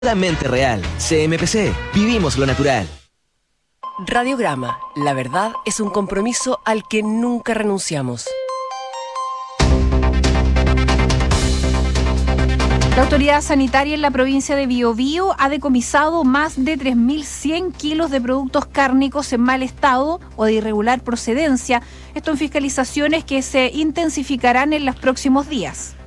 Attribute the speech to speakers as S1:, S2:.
S1: Mente real. CMPC. Vivimos lo natural.
S2: Radiograma. La verdad es un compromiso al que nunca renunciamos.
S3: La autoridad sanitaria en la provincia de Biobío ha decomisado más de 3.100 kilos de productos cárnicos en mal estado o de irregular procedencia. Esto en fiscalizaciones que se intensificarán en los próximos días.